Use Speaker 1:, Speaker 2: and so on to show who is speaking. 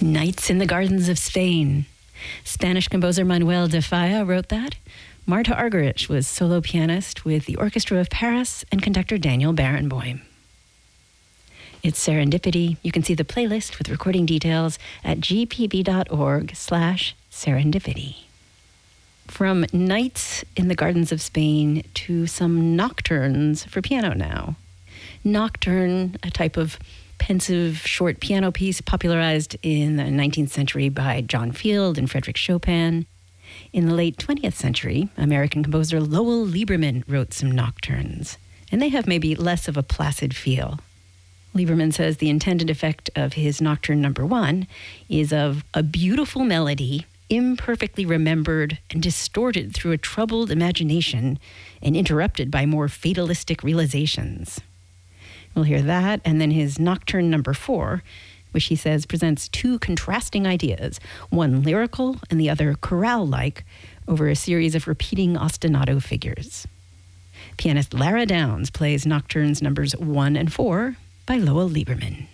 Speaker 1: Nights in the Gardens of Spain. Spanish composer Manuel de Falla wrote that. Marta Argerich was solo pianist with the Orchestra of Paris and conductor Daniel Barenboim. It's Serendipity. You can see the playlist with recording details at gpb.org/serendipity. From Nights in the Gardens of Spain to some nocturnes for piano now. Nocturne, a type of pensive short piano piece popularized in the 19th century by John Field and Frédéric Chopin. In the late 20th century, American composer Lowell Lieberman wrote some nocturnes, and they have maybe less of a placid feel. Lieberman says the intended effect of his Nocturne No. 1 is of a beautiful melody, imperfectly remembered and distorted through a troubled imagination and interrupted by more fatalistic realizations. We'll hear that, and then his Nocturne No. 4, which he says presents two contrasting ideas, one lyrical and the other chorale-like, over a series of repeating ostinato figures. Pianist Lara Downs plays Nocturnes Nos. 1 and 4 by Lowell Lieberman.